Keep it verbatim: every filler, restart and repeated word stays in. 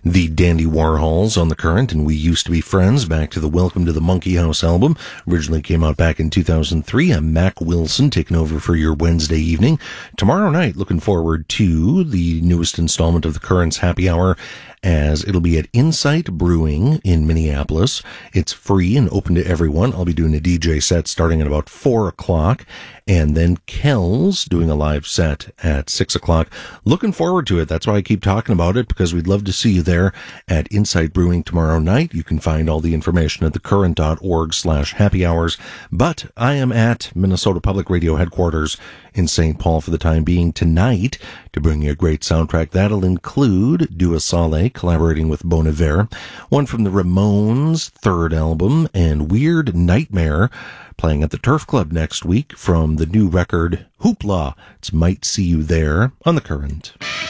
The Dandy Warhols on the Current and We Used to Be Friends, back to the Welcome to the Monkey House album. Originally came out back in two thousand three. I'm Mac Wilson, taking over for your Wednesday evening. Tomorrow night, looking forward to the newest installment of the Current's Happy Hour, as it'll be at Insight Brewing in Minneapolis. It's free and open to everyone. I'll be doing a D J set starting at about four o'clock, and then Kells doing a live set at six o'clock. Looking forward to it. That's why I keep talking about it, because we'd love to see you there at Insight Brewing tomorrow night. You can find all the information at thecurrent.org slash happy hours. But I am at Minnesota Public Radio headquarters in Saint Paul for the time being tonight to bring you a great soundtrack. That'll include Dua Saleh collaborating with Bon Iver, one from the Ramones' third album, and Weird Nightmare playing at the Turf Club next week from the new record Hoopla. It's Might See You There on the Current.